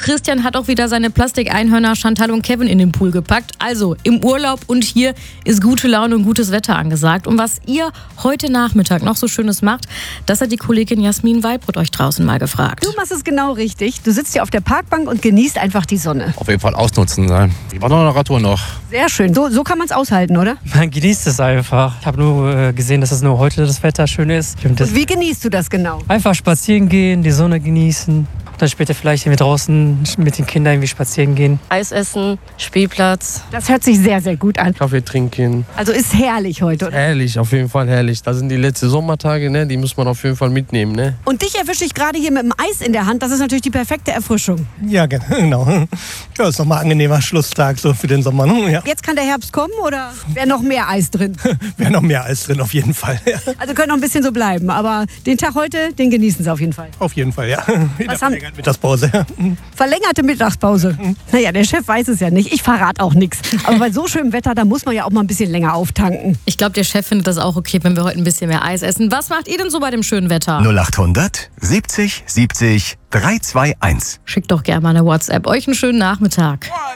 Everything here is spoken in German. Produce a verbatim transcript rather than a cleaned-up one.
Christian hat auch wieder seine Plastikeinhörner Chantal und Kevin in den Pool gepackt. Also im Urlaub und hier ist gute Laune und gutes Wetter angesagt. Und was ihr heute Nachmittag noch so Schönes macht, das hat die Kollegin Jasmin Weibrot euch draußen mal gefragt. Du machst es genau richtig. Du sitzt hier auf der Parkbank und genießt einfach die Sonne. Auf jeden Fall ausnutzen. Ne? Ich war noch eine Radtour noch. Sehr schön. So, so kann man es aushalten, oder? Man genießt es einfach. Ich habe nur äh, gesehen, dass es nur heute das Wetter schön ist. Und das Und wie genießt du das genau? einfach spazieren gehen, die Sonne genießen. Dann später vielleicht irgendwie draußen mit den Kindern irgendwie spazieren gehen. Eis essen, Spielplatz. Das hört sich sehr, sehr gut an. Kaffee trinken. Also ist herrlich heute, oder? Herrlich, auf jeden Fall herrlich. Das sind die letzten Sommertage, ne? Die muss man auf jeden Fall mitnehmen. Ne? Und dich erwische ich gerade hier mit dem Eis in der Hand. Das ist natürlich die perfekte Erfrischung. Ja, genau. Ja, ist nochmal ein angenehmer Schlusstag so für den Sommer. Ja. Jetzt kann der Herbst kommen oder wäre noch mehr Eis drin? Wäre noch mehr Eis drin, auf jeden Fall. Ja. Also können noch ein bisschen so bleiben. Aber den Tag heute, den genießen Sie auf jeden Fall. Auf jeden Fall, ja. Was haben Mittagspause. Verlängerte Mittagspause. Naja, der Chef weiß es ja nicht. Ich verrate auch nichts. Aber bei so schönem Wetter, da muss man ja auch mal ein bisschen länger auftanken. Ich glaube, der Chef findet das auch okay, wenn wir heute ein bisschen mehr Eis essen. Was macht ihr denn so bei dem schönen Wetter? null achthundert siebzig siebzig drei zwei eins. Schickt doch gerne mal eine WhatsApp. Euch einen schönen Nachmittag. One.